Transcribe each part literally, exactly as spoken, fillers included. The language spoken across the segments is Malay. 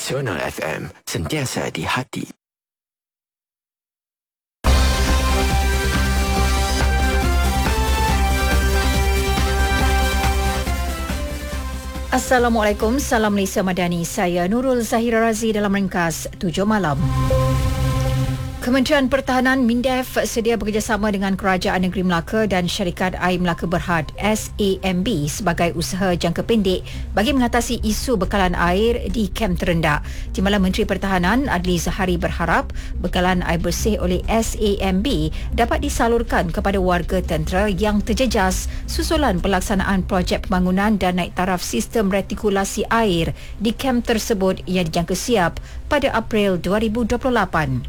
Nasional F M, sentiasa di hati. Assalamualaikum, salam Malaysia Madani. Saya Nurul Zahira Razi dalam ringkas tujuh malam. Kementerian Pertahanan MINDEF sedia bekerjasama dengan Kerajaan Negeri Melaka dan Syarikat Air Melaka Berhad S A M B sebagai usaha jangka pendek bagi mengatasi isu bekalan air di kem terendah. Timbalan Menteri Pertahanan Adli Zahari berharap bekalan air bersih oleh S A M B dapat disalurkan kepada warga tentera yang terjejas susulan pelaksanaan projek pembangunan dan naik taraf sistem retikulasi air di kem tersebut yang dijangka siap pada April dua ribu dua puluh lapan.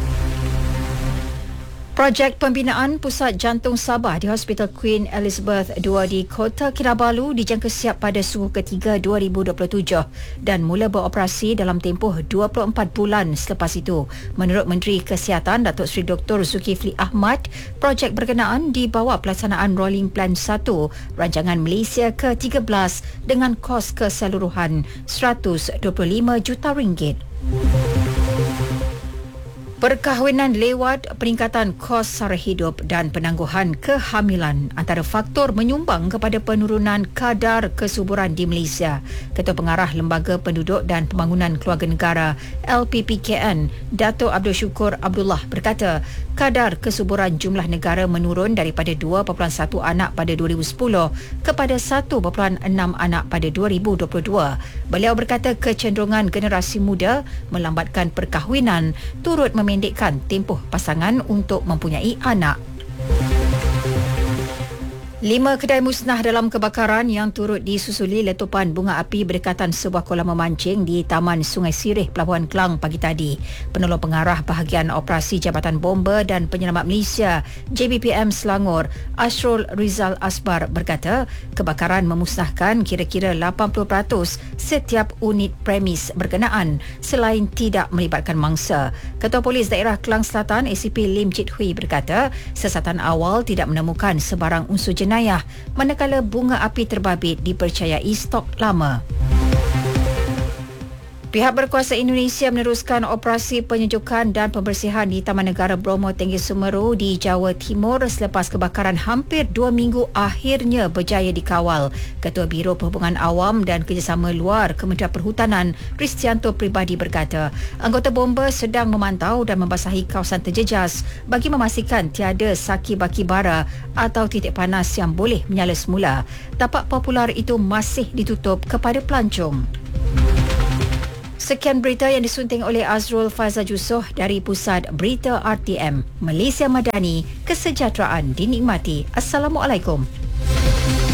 Projek pembinaan Pusat Jantung Sabah di Hospital Queen Elizabeth dua di Kota Kinabalu dijangka siap pada suku ketiga dua ribu dua puluh tujuh dan mula beroperasi dalam tempoh dua puluh empat bulan selepas itu. Menurut Menteri Kesihatan Datuk Seri Doktor Zulkifli Ahmad, projek berkenaan di bawah pelaksanaan Rolling Plan satu Rancangan Malaysia ke tiga belas dengan kos keseluruhan seratus dua puluh lima juta ringgit. Perkahwinan lewat peningkatan kos sara hidup dan penangguhan kehamilan antara faktor menyumbang kepada penurunan kadar kesuburan di Malaysia. Ketua Pengarah Lembaga Penduduk dan Pembangunan Keluarga Negara L P P K N, Dato' Abdul Syukur Abdullah berkata, kadar kesuburan jumlah negara menurun daripada dua perpuluhan satu anak pada dua ribu sepuluh kepada satu perpuluhan enam anak pada dua ribu dua puluh dua. Beliau berkata kecenderungan generasi muda melambatkan perkahwinan turut memendekkan tempoh pasangan untuk mempunyai anak. Lima kedai musnah dalam kebakaran yang turut disusuli letupan bunga api berdekatan sebuah kolam memancing di Taman Sungai Sirih, Pelabuhan Kelang pagi tadi. Penolong Pengarah Bahagian Operasi Jabatan Bomba dan Penyelamat Malaysia J B P M Selangor, Ashrul Rizal Asbar berkata, kebakaran memusnahkan kira-kira lapan puluh peratus setiap unit premis berkenaan selain tidak melibatkan mangsa. Ketua Polis Daerah Kelang Selatan A C P Lim Chit Hui berkata, siasatan awal tidak menemukan sebarang unsur jenayah manakala bunga api terbabit dipercayai stok lama. Pihak berkuasa Indonesia meneruskan operasi penyejukan dan pembersihan di Taman Negara Bromo Tenggi Semeru di Jawa Timur selepas kebakaran hampir dua minggu akhirnya berjaya dikawal. Ketua Biro Perhubungan Awam dan Kerjasama Luar Kementerian Perhutanan Kristianto Pribadi berkata, anggota bomba sedang memantau dan membasahi kawasan terjejas bagi memastikan tiada saki-baki bara atau titik panas yang boleh menyala semula. Tapak popular itu masih ditutup kepada pelancong. Sekian berita yang disunting oleh Azrul Faizal Yusof dari Pusat Berita R T M. Malaysia Madani, kesejahteraan dinikmati. Assalamualaikum.